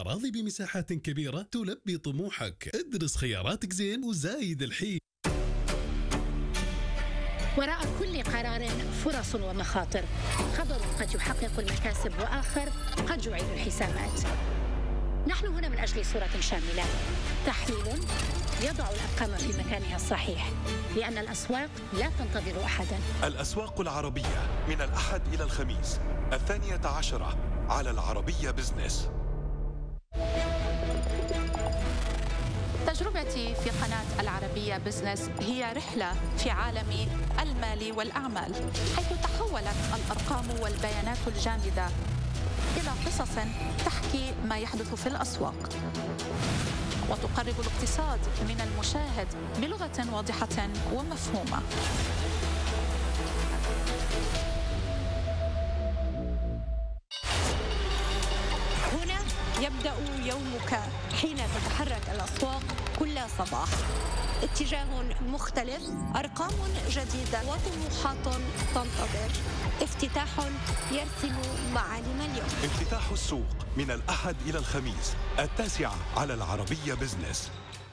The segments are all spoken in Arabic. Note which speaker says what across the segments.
Speaker 1: أراضي بمساحات كبيرة تلبي طموحك. ادرس خياراتك زين وزايد الحين.
Speaker 2: وراء كل قرار فرص ومخاطر، خبر قد يحقق المكاسب وآخر قد يعيد الحسابات. نحن هنا من أجل صورة شاملة، تحليل يضع الأرقام في مكانها الصحيح، لأن الأسواق لا تنتظر أحدا.
Speaker 3: الأسواق العربية من الأحد إلى الخميس 12 على العربية بزنس.
Speaker 4: تجربتي في قناة العربية بزنس هي رحلة في عالم المال والأعمال، حيث تحولت الأرقام والبيانات الجامدة إلى قصص تحكي ما يحدث في الأسواق، وتقرب الاقتصاد من المشاهد بلغة واضحة ومفهومة.
Speaker 5: هنا يبدأ يومك حين تتحرك الأسواق كل صباح. اتجاه مختلف، أرقام جديدة وطموحات تنتظر. افتتاح يرسم معالم اليوم.
Speaker 3: افتتاح السوق من الأحد إلى الخميس 9 على العربية بزنس.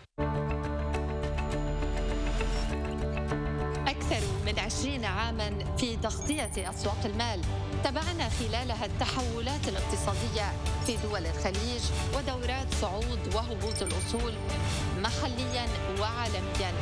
Speaker 6: أكثر من 20 عاماً في تغطية أسواق المال، تابعنا خلالها التحولات الاقتصادية في دول الخليج ودورات صعود وهبوط الأصول محلياً وعالمياً.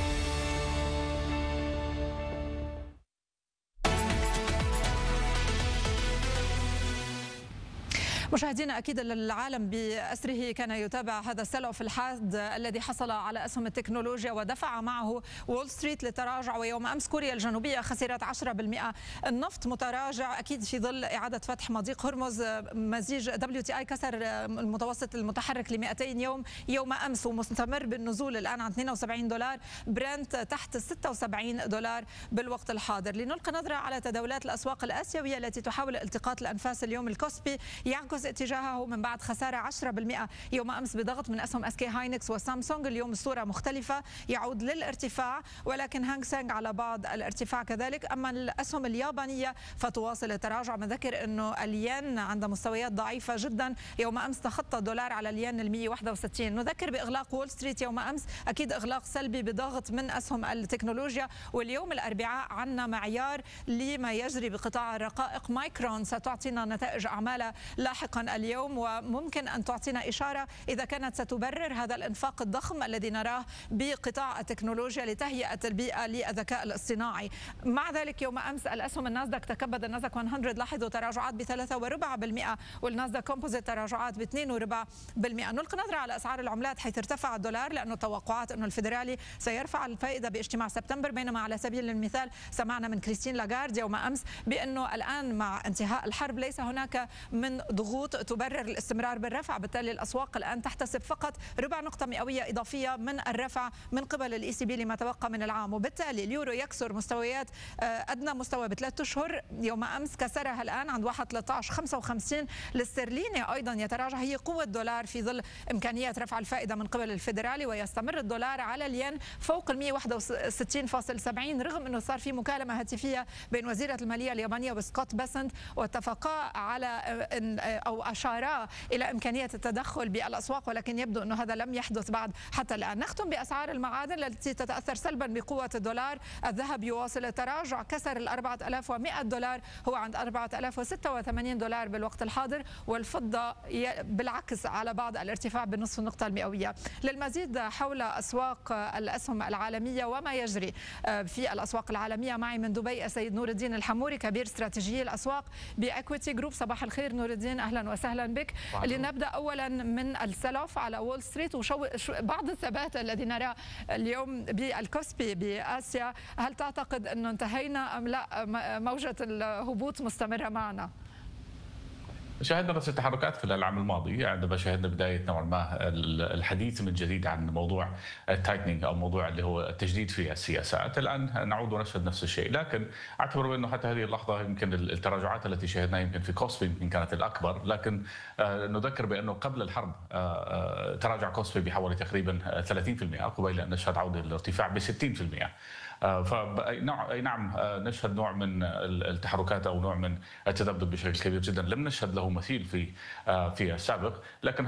Speaker 7: مشاهدينا، أكيد العالم بأسره كان يتابع هذا السلع الحاد الذي حصل على أسهم التكنولوجيا ودفع معه وول ستريت للتراجع. ويوم أمس كوريا الجنوبية خسرت 10%. النفط متراجع أكيد في ظل إعادة فتح مضيق هرمز. مزيج WTI كسر المتوسط المتحرك ل 200 يوم يوم أمس ومستمر بالنزول الآن عن $72. برنت تحت $76 بالوقت الحاضر. لنلقي نظرة على تداولات الأسواق الآسيوية التي تحاول التقاط الأنفاس اليوم. الكوسبي يعكس اتجاهه من بعد خسارة 10% يوم أمس بضغط من أسهم SK هاينكس وسامسونج. اليوم الصورة مختلفة، يعود للارتفاع، ولكن هانغ سينغ على بعض الارتفاع كذلك. أما الأسهم اليابانية فتواصل التراجع. نذكر أنه الين عند مستويات ضعيفة جدا. يوم أمس تخطى الدولار على الين ال 161. نذكر بإغلاق وول ستريت يوم أمس، أكيد إغلاق سلبي بضغط من أسهم التكنولوجيا. واليوم الأربعاء عنا معيار لما يجري بقطاع الرقائق. مايكرون ستعطينا نتائج أعمالها لاحقا اليوم، وممكن أن تعطينا إشارة إذا كانت ستبرر هذا الإنفاق الضخم الذي نراه بقطاع التكنولوجيا لتهيئة البيئة للذكاء الاصطناعي. مع ذلك يوم أمس الأسهم الناسداك تكبد. الناسداك 100 لاحظوا تراجعات ب3.4%، والناسداك كومبوزيت تراجعات ب2.4%. نلقي نظرة على أسعار العملات حيث ارتفع الدولار لأنه توقعات أنه الفيدرالي سيرفع الفائدة باجتماع سبتمبر. بينما على سبيل المثال سمعنا من كريستين لاغارد يوم أمس بأنه الآن مع انتهاء الحرب ليس هناك من ضغوط تبرر الاستمرار بالرفع، بالتالي الأسواق الآن تحتسب فقط ربع نقطة مئوية إضافية من الرفع من قبل الECB لما تبقى من العام. وبالتالي اليورو يكسر مستويات أدنى مستوى ب3 أشهر يوم أمس كسرها الآن عند 1.1355. الاسترليني أيضا يتراجع، هي قوة الدولار في ظل إمكانية رفع الفائدة من قبل الفيدرالي. ويستمر الدولار على الين فوق ال 161.70 رغم أنه صار في مكالمة هاتفية بين وزيرة المالية اليابانية وسكوت بيسنت، واتفقا على أو أشارا إلى إمكانية التدخل بالأسواق، ولكن يبدو أنه هذا لم يحدث بعد حتى الآن. نختم بأسعار المعادن التي تتأثر سلبا بقوة الدولار. الذهب يواصل التراجع، كسر ال $4100، هو عند $4086 بالوقت الحاضر. والفضة بالعكس على بعض الارتفاع بنصف النقطة المئوية. للمزيد حول أسواق الأسهم العالمية وما يجري في الأسواق العالمية معي من دبي السيد نور الدين الحموري، كبير استراتيجي الأسواق بإكويتي جروب. صباح الخير نور الدين، أهلا وسهلا بك. لنبدأ أولا من السلف على وول ستريت بعض الثبات الذي نراه اليوم بالكوسبي بآسيا. هل تعتقد أنه انتهينا أم لا موجة الهبوط مستمرة معنا؟
Speaker 8: شاهدنا نفس التحركات خلال العام الماضي عندما شاهدنا بداية نوعا ما الحديث من جديد عن موضوع التايتنينج أو موضوع اللي هو التجديد في السياسات. الآن نعود ونشهد نفس الشيء، لكن أعتبر بأنه حتى هذه اللحظة يمكن التراجعات التي شاهدناها يمكن في كوسبي يمكن كانت الأكبر، لكن نذكر بأنه قبل الحرب تراجع كوسبي بحوالي تقريبا 30% قبيل أن نشهد عودة للارتفاع ب 60%. فأي نعم نشهد نوع من التحركات أو نوع من التذبذب بشكل كبير جدا لم نشهد له مثيل في السابق، لكن